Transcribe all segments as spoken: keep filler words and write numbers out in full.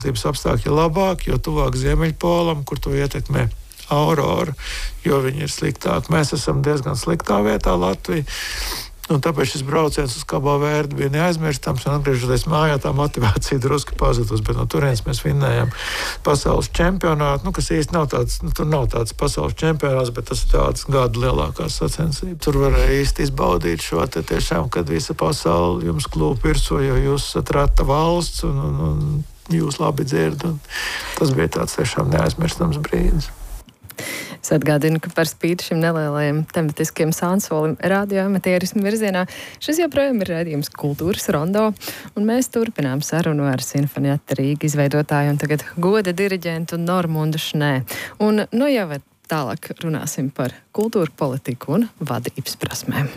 Dzīves apstākļi labāk, jo tuvāk Ziemeļpolam, kur to ietekmē aurora, jo viņi ir sliktāki. Mēs esam diezgan sliktā vietā Latvija. Un tāpēc šis brauciens uz Kabo Verde bija neaizmirstams, un atgriežoties mājā, tā motivācija drusku pazudus, bet no turienes mēs vinnējam pasaules čempionātu, nu, kas īsti nav tāds, nu, tur nav tāds pasaules čempionāts, bet tas ir tāds gadu lielākās sacensības. Tur varēja īsti izbaudīt šo te tiešām, kad visa pasaule jums klūp virsū, jo jūs esat reta valsts, un, un, un jūs labi dzird, un tas bija tāds tiešām neaizmirstams brīdis. Es atgādinu, ka par spīti šim nelielajam tematiskiem sānsolim radioamatierismu virzienā šis joprojām ir raidījums Kultūras rondo, un mēs turpinām sarunu ar Sinfonietta Rīga izveidotāju un tagad goda diriģentu Normundu Šnē. Un nu jau tālāk runāsim par kultūru politiku un vadības prasmēm.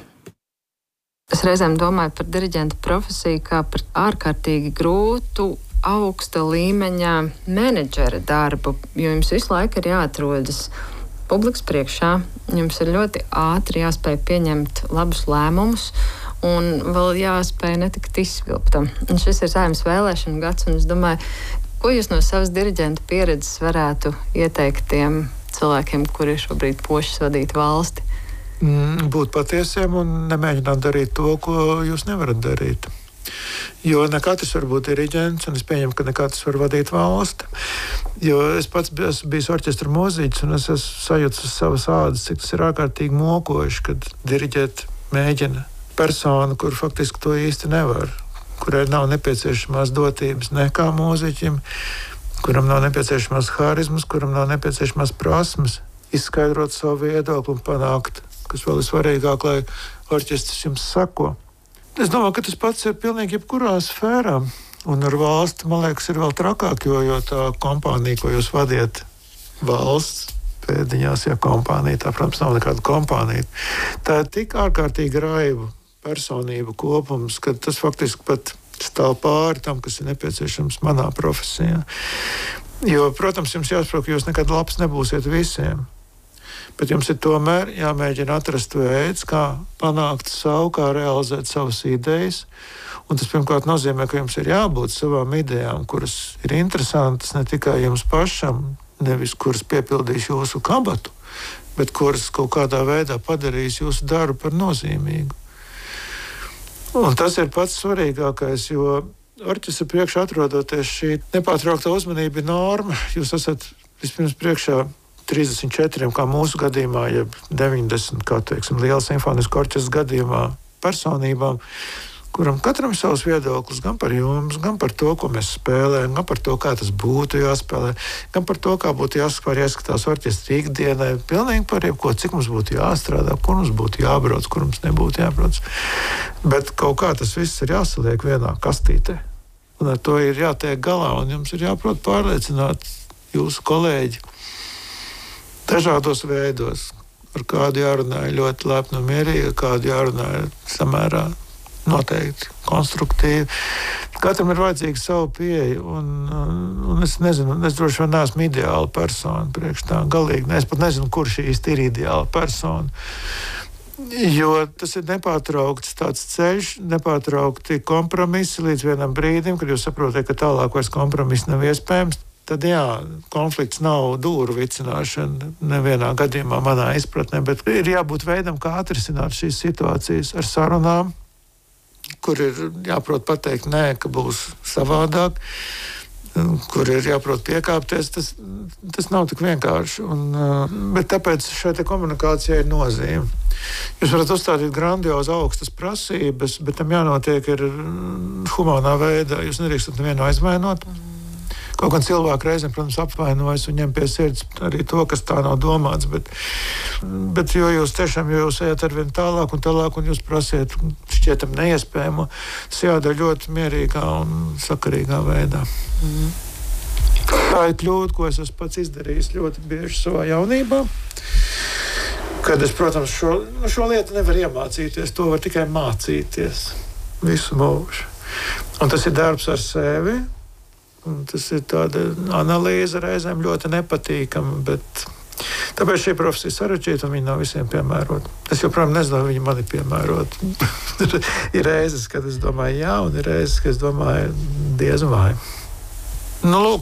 Es reizēm domāju par diriģenta profesiju kā par ārkārtīgi grūtu augsta līmeņa menedžera darbu, jo jums visu laiku ir jāatrodas publikas priekšā, jums ir ļoti ātri jāspēj pieņemt labus lēmumus un vēl jāspēj netikt izsvilptam. Un šis ir Saeimas vēlēšanu gads, un es domāju, ko jūs no savas diriģenta pieredzes varētu ieteikt tiem cilvēkiem, kuri šobrīd pošas vadīt valsti? Mm, būt patiesiem un nemēģināt darīt to, ko jūs nevarat darīt. Jo ne katrs var būt diriģents, un es pieņemu, ka ne katrs var vadīt valsti. Jo es pats esmu bijis orķestra mūziķis, un es esmu sajūtis uz savas ādas, cik tas ir ārkārtīgi mokoši, kad diriģēt mēģina personu, kur faktiski to īsti nevar, kurai nav nepieciešamās dotības nekā mūziķim, kuram nav nepieciešamās harizmas, kuram nav nepieciešamās prasmes, izskaidrot savu viedokli un panākt, kas vēl ir svarīgāk, lai orķestris jums sako. Es domāju, ka tas pats ir pilnīgi jebkurā sfērā. Un ar valsti, man liekas, ir vēl trakāk, jo, jo tā kompānija, ko jūs vadiet, valsts pēdiņās, ja kompānija, tā, protams, nav nekāda kompānija. Tā ir tik ārkārtīgi raibu personību kopums, ka tas faktiski pat stāv pāri tam, kas ir nepieciešams manā profesijā. Jo, protams, jums jāsaprot, ka jūs nekad labs nebūsiet visiem. Bet jums ir tomēr jāmēģina atrast veids, kā panākt savu, kā realizēt savas idejas. Un tas pirmkārt nozīmē, ka jums ir jābūt savām idejām, kuras ir interesantas ne tikai jums pašam, nevis kuras piepildīs jūsu kabatu, bet kuras kaut kādā veidā padarīs jūsu darbu par nozīmīgu. Un tas ir pats svarīgākais, jo orķestra priekšā atrodoties šī nepārtraukta uzmanība ir norma. Jūs esat vispirms priekšā trīsdesmit četri, kā mūsu gadījumā, ja deviņdesmit, kā teiksim, liela simfoniska orķestra gadījumā personībām, kuram katram ir savs viedoklis gan par jums, gan par to, ko mēs spēlējam, gan par to, kā tas būtu jāspēlē, gan par to, kā būtu jāskatās, jāskatās orķestra ikdienai, pilnīgi par jebko, cik mums būtu jāstrādā, kur mums būtu jābrauc, kur mums nebūtu jābrauc. Bet kaut kā tas viss ir jāsaliek vienā kastītē. Un ar to ir jātiek galā, un jums ir jāprot pārliecināt jūsu kolēģi dažādos veidos, ar kādu jārunā ļoti lepni un mierīgi, ar kādu jārunā samērā noteikti konstruktīvi. Katram ir vajadzīga savu pieeja, un, un es nezinu, es droši vien neesmu ideāla persona priekš tā, galīgi. Es pat nezinu, kurš īsti ir ideāla persona. Jo tas ir nepārtraukts tāds ceļš, nepārtraukti kompromisi līdz vienam brīdim, kad jūs saprotat, ka tālāk vairs kompromiss nav iespējams. Tad jā, konflikts nav dūru vicināšana nevienā gadījumā manā izpratnē, bet ir jābūt veidam, kā atrisināt šīs situācijas ar sarunām, kur ir jāprot pateikt nē, ka būs savādāk, kur ir jāprot piekāpties. Tas, tas nav tik vienkārši. Un, bet tāpēc šai te komunikācijai ir nozīme. Jūs varat uzstādīt grandiozi augstas prasības, bet tam jānotiek ir humānā veidā. Jūs nedrīkstat nevienu aizvainot. Kaut gan cilvēki reizēm, protams, apvainojas un ņem pie sirds arī to, kas tā nav domāts, bet, bet jo jūs tiešām, jo jūs ejat arvien tālāk un tālāk un jūs prasiet šķietam neiespējamo, tas jādara ļoti mierīgā un sakarīgā veidā. Mm. Tā ir kļūda, ko es esmu pats izdarījis ļoti bieži savā jaunībā, kad es, protams, šo, šo lietu nevar iemācīties, to var tikai mācīties visu mūžu. Un tas ir darbs ar sevi. Un tas ir tāda analīze reizēm ļoti nepatīkama, bet tāpēc šī profesija ir sarežģīta un viņa nav visiem piemērota. Es joprojām nezinu, vai viņa man ir piemērota. Ir reizes, kad es domāju jā, un ir reizes, kad es domāju diez vai. Nu, lūk,